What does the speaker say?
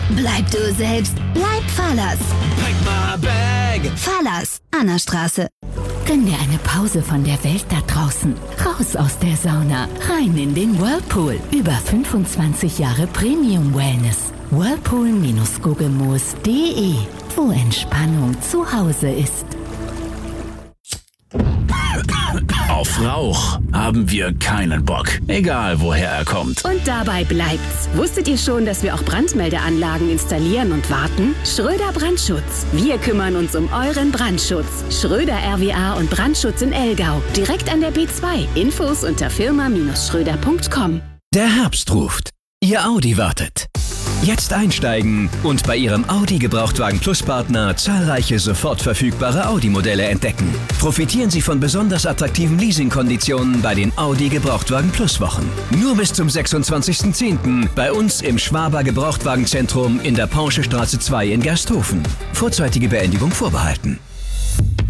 Bleib du selbst. Bleib Fallers. Pack my bag. Fallers. Annastraße. Gönn dir eine Pause von der Welt da draußen. Raus aus der Sauna. Rein in den Whirlpool. Über 25 Jahre Premium Wellness. Whirlpool-Gugelmoos.de, wo Entspannung zu Hause ist. Auf Rauch haben wir keinen Bock. Egal, woher er kommt. Und dabei bleibt's. Wusstet ihr schon, dass wir auch Brandmeldeanlagen installieren und warten? Schröder Brandschutz. Wir kümmern uns um euren Brandschutz. Schröder RWA und Brandschutz in Elgau. Direkt an der B2. Infos unter firma-schröder.com. Der Herbst ruft. Ihr Audi wartet. Jetzt einsteigen und bei Ihrem Audi Gebrauchtwagen Plus Partner zahlreiche sofort verfügbare Audi-Modelle entdecken. Profitieren Sie von besonders attraktiven Leasingkonditionen bei den Audi Gebrauchtwagen Plus Wochen. Nur bis zum 26.10. bei uns im Schwaber Gebrauchtwagenzentrum in der Porschestraße 2 in Gersthofen. Vorzeitige Beendigung vorbehalten.